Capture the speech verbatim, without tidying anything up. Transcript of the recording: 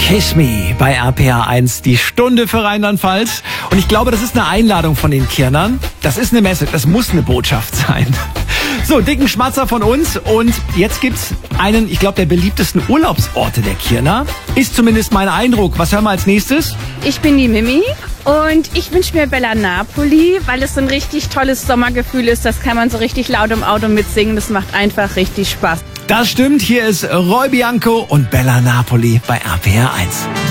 Kiss Me bei R P R eins, die Stunde für Rheinland-Pfalz. Und ich glaube, das ist eine Einladung von den Kirnern. Das ist eine Message, das muss eine Botschaft sein. So, dicken Schmatzer von uns. Und jetzt gibt's einen, ich glaube, der beliebtesten Urlaubsorte der Kirner. Ist zumindest mein Eindruck. Was hören wir als nächstes? Ich bin die Mimi und ich wünsche mir Bella Napoli, weil es so ein richtig tolles Sommergefühl ist. Das kann man so richtig laut im Auto mitsingen. Das macht einfach richtig Spaß. Das stimmt. Hier ist Roy Bianco und Bella Napoli bei R P R eins.